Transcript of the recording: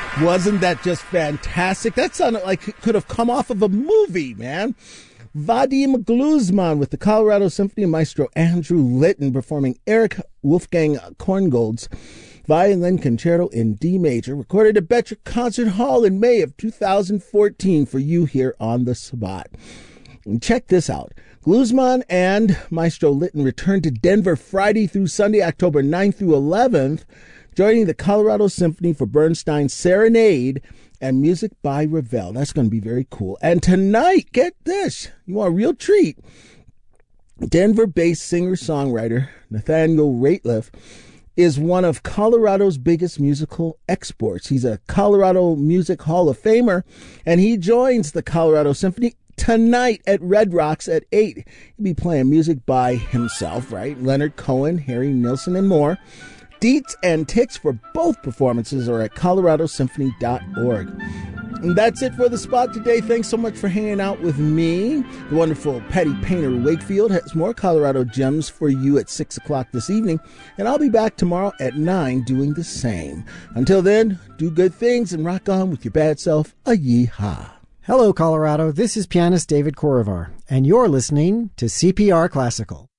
Wasn't that just fantastic? That sounded like it could have come off of a movie, man. Vadim Gluzman with the Colorado Symphony Maestro Andrew Litton performing Eric Wolfgang Korngold's Violin Concerto in D major, recorded at Betcher Concert Hall in May of 2014 for you here on The Spot. And check this out. Gluzman and Maestro Litton return to Denver Friday through Sunday, October 9th through 11th, joining the Colorado Symphony for Bernstein's Serenade and music by Ravel. That's going to be very cool. And tonight, get this, you want a real treat. Denver-based singer-songwriter Nathaniel Rateliff is one of Colorado's biggest musical exports. He's a Colorado Music Hall of Famer, and he joins the Colorado Symphony tonight at Red Rocks at 8. He'll be playing music by himself, right? Leonard Cohen, Harry Nilsson, and more. Deets and tickets for both performances are at coloradosymphony.org. And that's it for The Spot today. Thanks so much for hanging out with me. The wonderful Patty Painter Wakefield has more Colorado gems for you at 6 o'clock this evening. And I'll be back tomorrow at 9 doing the same. Until then, do good things and rock on with your bad self. A yee-haw. Hello, Colorado. This is pianist David Korovar, and you're listening to CPR Classical.